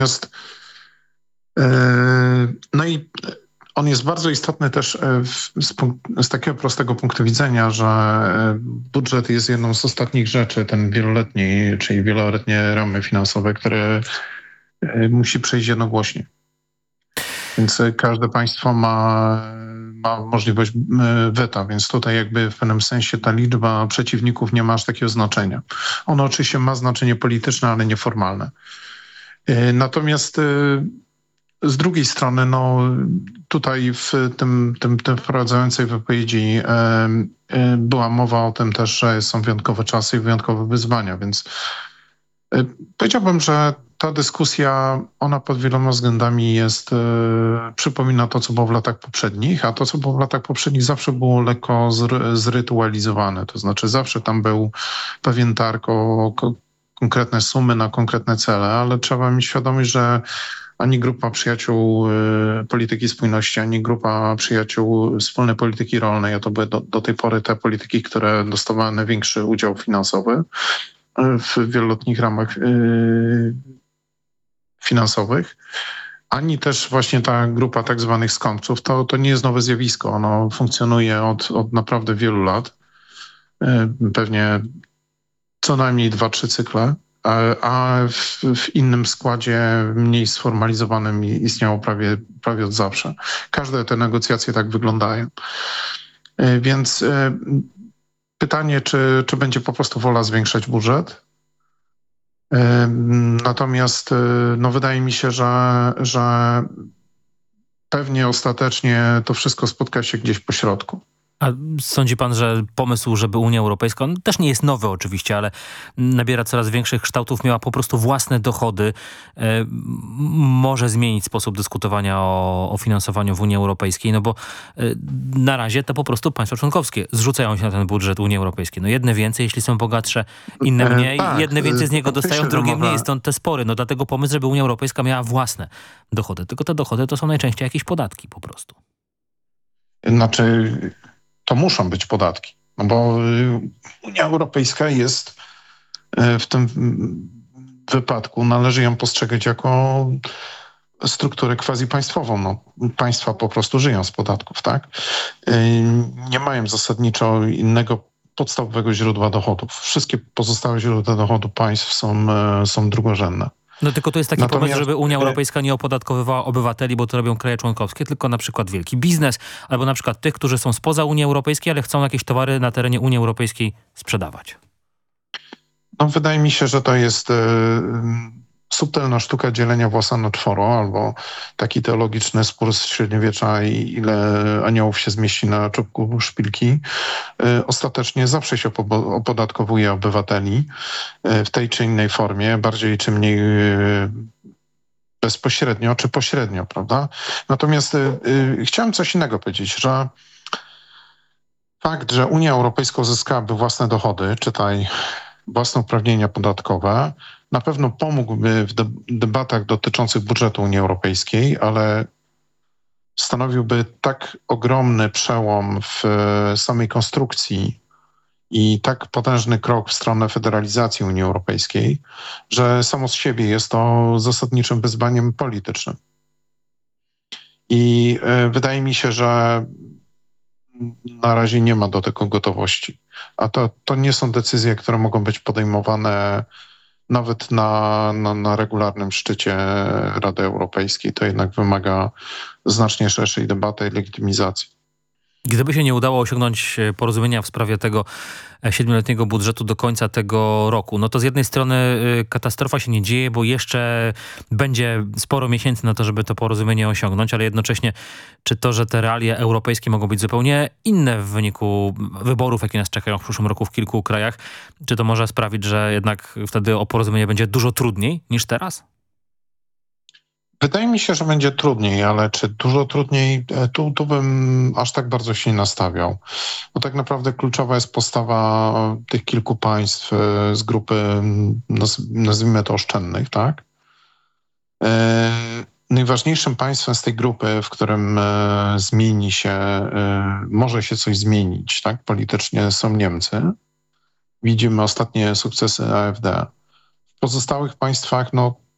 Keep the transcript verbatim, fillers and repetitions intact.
Natomiast no i on jest bardzo istotny też z, z takiego prostego punktu widzenia, że budżet jest jedną z ostatnich rzeczy, ten wieloletni, czyli wieloletnie ramy finansowe, które musi przejść jednogłośnie. Więc każde państwo ma, ma możliwość weta, więc tutaj jakby w pewnym sensie ta liczba przeciwników nie ma aż takiego znaczenia. Ono oczywiście ma znaczenie polityczne, ale nieformalne. Natomiast z drugiej strony, no tutaj w tym, tym, tym wprowadzającej wypowiedzi e, e, była mowa o tym też, że są wyjątkowe czasy i wyjątkowe wyzwania, więc e, powiedziałbym, że ta dyskusja, ona pod wieloma względami jest, e, przypomina to, co było w latach poprzednich, a to, co było w latach poprzednich zawsze było lekko zry, zrytualizowane, to znaczy zawsze tam był pewien targ o, o konkretne sumy na konkretne cele, ale trzeba mieć świadomość, że ani grupa przyjaciół y, polityki spójności, ani grupa przyjaciół wspólnej polityki rolnej, a to były do, do tej pory te polityki, które dostawały największy udział finansowy y, w wieloletnich ramach y, finansowych, ani też właśnie ta grupa tak zwanych skąpców, to, to nie jest nowe zjawisko. Ono funkcjonuje od, od naprawdę wielu lat. Y, pewnie co najmniej dwa, trzy cykle. A w, w innym składzie, mniej sformalizowanym istniało prawie, prawie od zawsze. Każde te negocjacje tak wyglądają. Więc pytanie, czy, czy będzie po prostu wola zwiększać budżet? Natomiast no, wydaje mi się, że, że pewnie ostatecznie to wszystko spotka się gdzieś po środku. A sądzi pan, że pomysł, żeby Unia Europejska, on też nie jest nowy oczywiście, ale nabiera coraz większych kształtów, miała po prostu własne dochody, e, może zmienić sposób dyskutowania o, o finansowaniu w Unii Europejskiej, no bo e, na razie to po prostu państwa członkowskie zrzucają się na ten budżet Unii Europejskiej. No jedne więcej, jeśli są bogatsze, inne mniej, e, tak, jedne więcej z niego dostają, drugie mowa... mniej, stąd te spory. No dlatego pomysł, żeby Unia Europejska miała własne dochody. Tylko te dochody to są najczęściej jakieś podatki po prostu. Znaczy... to muszą być podatki, no bo Unia Europejska jest w tym wypadku, należy ją postrzegać jako strukturę quasi-państwową. No, państwa po prostu żyją z podatków, tak? Nie mają zasadniczo innego podstawowego źródła dochodów. Wszystkie pozostałe źródła dochodu państw są, są drugorzędne. No tylko to jest taki Natomiast... pomysł, żeby Unia Europejska nie opodatkowywała obywateli, bo to robią kraje członkowskie, tylko na przykład wielki biznes, albo na przykład tych, którzy są spoza Unii Europejskiej, ale chcą jakieś towary na terenie Unii Europejskiej sprzedawać. No, wydaje mi się, że to jest y, subtelna sztuka dzielenia włosa na czworo, albo taki teologiczny spór z średniowiecza, ile aniołów się zmieści na czubku szpilki. Y, ostatecznie zawsze się opodatkowuje obywateli y, w tej czy innej formie, bardziej czy mniej y, bezpośrednio czy pośrednio, prawda? Natomiast y, y, chciałem coś innego powiedzieć, że fakt, że Unia Europejska uzyskałaby własne dochody, czytaj własne uprawnienia podatkowe, na pewno pomógłby w debatach dotyczących budżetu Unii Europejskiej, ale stanowiłby tak ogromny przełom w samej konstrukcji i tak potężny krok w stronę federalizacji Unii Europejskiej, że samo z siebie jest to zasadniczym wyzwaniem politycznym. I wydaje mi się, że na razie nie ma do tego gotowości. A to, to nie są decyzje, które mogą być podejmowane nawet na, na, na regularnym szczycie Rady Europejskiej. To jednak wymaga znacznie szerszej debaty i legitymizacji. Gdyby się nie udało osiągnąć porozumienia w sprawie tego siedmioletniego budżetu do końca tego roku, no to z jednej strony katastrofa się nie dzieje, bo jeszcze będzie sporo miesięcy na to, żeby to porozumienie osiągnąć, ale jednocześnie czy to, że te realia europejskie mogą być zupełnie inne w wyniku wyborów, jakie nas czekają w przyszłym roku w kilku krajach, czy to może sprawić, że jednak wtedy o porozumienie będzie dużo trudniej niż teraz? Wydaje mi się, że będzie trudniej, ale czy dużo trudniej, tu, tu bym aż tak bardzo się nie nastawiał. Bo tak naprawdę kluczowa jest postawa tych kilku państw z grupy, nazwijmy to oszczędnych, tak? Najważniejszym państwem z tej grupy, w którym zmieni się, może się coś zmienić, tak? Politycznie są Niemcy. Widzimy ostatnie sukcesy A F D. W pozostałych państwach, no